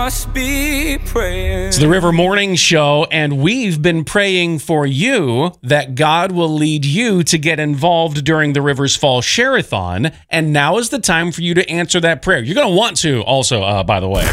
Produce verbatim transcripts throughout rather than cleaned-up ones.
Must be praying. It's the River Morning Show, and we've been praying for you that God will lead you to get involved during the Rivers Fall Share-a-thon, and now is the time for you to answer that prayer. You're going to want to also, uh, by the way.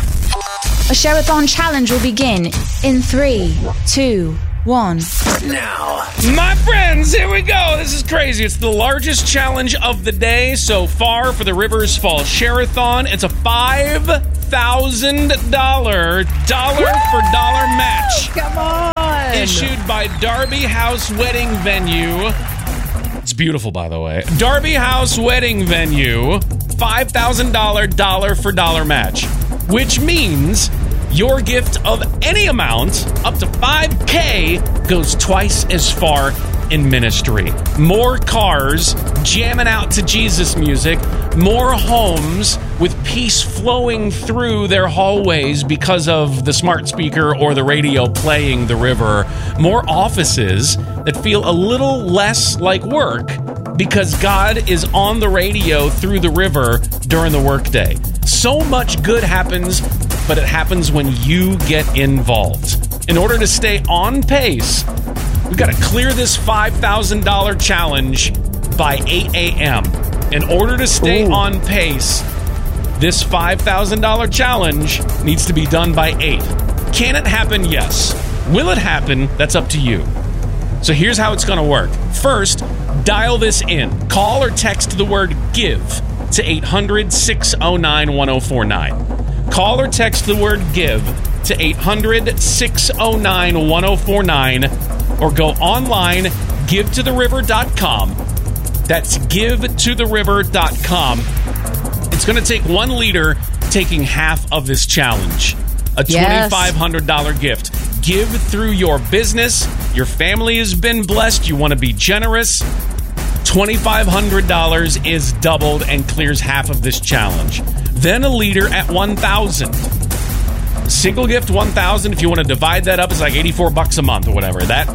A Share-a-thon challenge will begin in three, two, one. Now, my friends, here we go. This is crazy. It's the largest challenge of the day so far for the Rivers Fall Share-a-thon. It's a five thousand dollars dollar-for-dollar match. Come on. Issued by Darby House Wedding Venue. It's beautiful, by the way. Darby House Wedding Venue. five thousand dollars dollar-for-dollar match. Which means your gift of any amount, up to five K, goes twice as far in ministry. More cars jamming out to Jesus music. More homes with peace flowing through their hallways because of the smart speaker or the radio playing the river. More offices that feel a little less like work because God is on the radio through the river during the workday. So much good happens, but it happens when you get involved. In order to stay on pace, we've got to clear this five thousand dollars challenge by eight a.m. In order to stay Ooh. on pace, this five thousand dollars challenge needs to be done by eight. Can it happen? Yes. Will it happen? That's up to you. So here's how it's going to work. First, dial this in. Call or text the word GIVE to eight hundred, six oh nine, one oh four nine. Call or text the word GIVE to eight hundred, six oh nine, one oh four nine, or go online, give to the river dot com. That's give to the river dot com. It's going to take one leader taking half of this challenge. A twenty-five hundred dollars yes. gift. Give through your business. Your family has been blessed. You want to be generous. twenty-five hundred dollars is doubled and clears half of this challenge. Then a leader at one thousand dollars. Single gift one thousand dollars. If you want to divide that up, it's like eighty-four bucks a month or whatever. That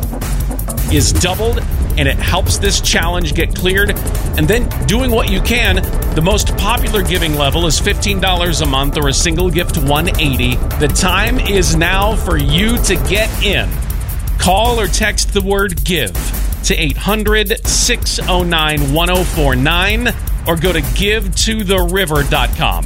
is doubled, and it helps this challenge get cleared. And then doing what you can, the most popular giving level is fifteen dollars a month or a single gift one hundred eighty dollars. The time is now for you to get in. Call or text the word GIVE to eight hundred, six oh nine, one oh four nine or go to give to the river dot com.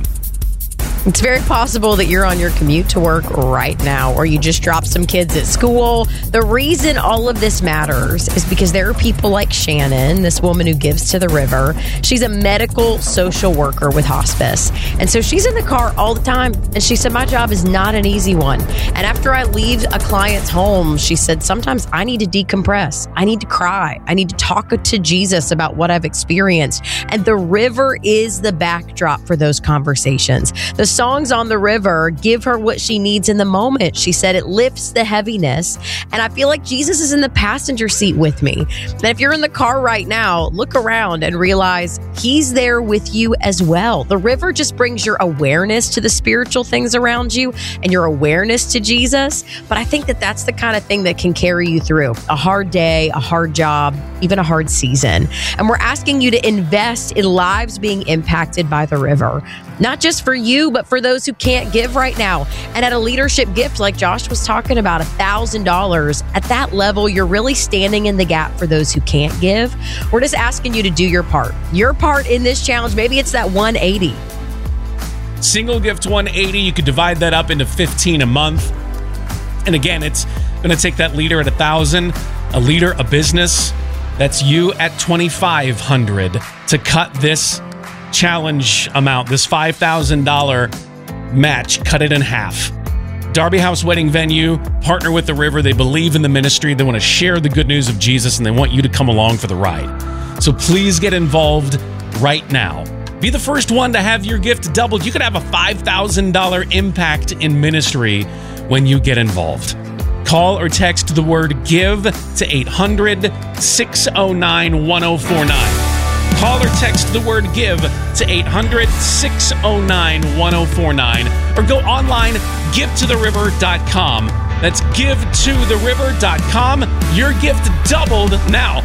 It's very possible that you're on your commute to work right now, or you just dropped some kids at school. The reason all of this matters is because there are people like Shannon, this woman who gives to the river. She's a medical social worker with hospice. And so she's in the car all the time. And she said, my job is not an easy one. And after I leave a client's home, she said, sometimes I need to decompress. I need to cry. I need to talk to Jesus about what I've experienced. And the river is the backdrop for those conversations. The songs on the river give her what she needs in the moment. She said it lifts the heaviness, and I feel like Jesus is in the passenger seat with me. And if you're in the car right now, look around and realize he's there with you as well. The river just brings your awareness to the spiritual things around you and your awareness to Jesus. But I think that that's the kind of thing that can carry you through a hard day, a hard job, even a hard season. And we're asking you to invest in lives being impacted by the river. Not just for you, but for those who can't give right now. And at a leadership gift, like Josh was talking about, one thousand dollars, at that level, you're really standing in the gap for those who can't give. We're just asking you to do your part. Your part in this challenge, maybe it's that one hundred eighty. Single gift one hundred eighty, you could divide that up into fifteen a month. And again, it's going to take that leader at one thousand, a leader, a business. That's you at twenty-five hundred to cut this challenge amount, this five thousand dollars match, cut it in half. Darby House Wedding Venue, partner with the river. They believe in the ministry. They want to share the good news of Jesus, and they want you to come along for the ride. So please get involved right now. Be the first one to have your gift doubled. You could have a five thousand dollars impact in ministry when you get involved. Call or text the word GIVE to eight hundred, six oh nine, one oh four nine. Call or text the word GIVE to eight hundred, six oh nine, one oh four nine or go online, give to the river dot com. That's give to the river dot com. Your gift doubled now.